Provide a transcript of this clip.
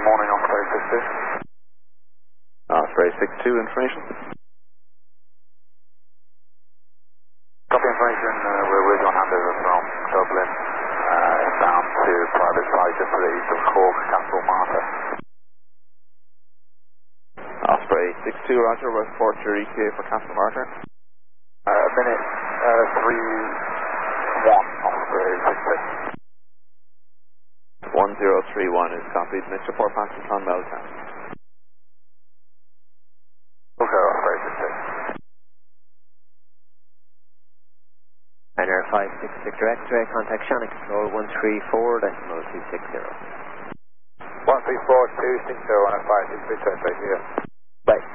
morning, Osprey 62. Osprey 62, information. Copy information, we're with on handover from Dublin, inbound to private site just to the east of Cork, Castle Martyr. Osprey 62, roger, report your ETA for Castle Martyr. Minute 31, Osprey 62. 1031 is copied. Next report passing Clonmel Town. Okay, Osprey 62. Niner 566 X-ray, contact Shannon Control 134.260. 134.260 on a 563 X-ray here. Bye.